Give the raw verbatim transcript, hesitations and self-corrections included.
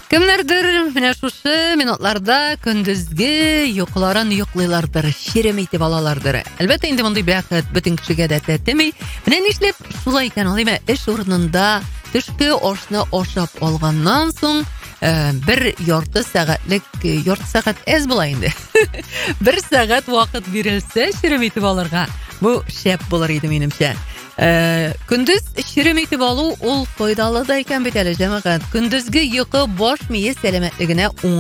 Кемнәрдер менә шушы минутларда көндезге йокларын йоклыйлардыр, ширем итеп алалардыр. Әлбәттә, инде мондый бәхет бөтен кешегә дә тәтеми. Менә нишләп шулай икән, ул әйме эш урынында төшке ашны ашап алганнан соң э, бер ярты сәгатьлек, ярты сәгать әз була инде. Бер сәгать вакыт бирелсә, ширем итеп алырга. Бу шәп булыр иде минемчә. Э, көндез ширем итеп алу ул файдалы да икән бит әле җәмәгать. Көндезге йокы баш мие сәламәтлегенә